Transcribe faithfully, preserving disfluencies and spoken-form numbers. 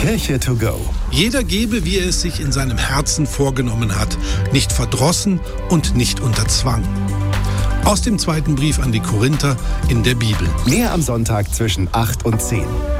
Kirche to go. Jeder gebe, wie er es sich in seinem Herzen vorgenommen hat, nicht verdrossen und nicht unter Zwang. Aus dem zweiten Brief an die Korinther in der Bibel. Mehr am Sonntag zwischen acht und zehn.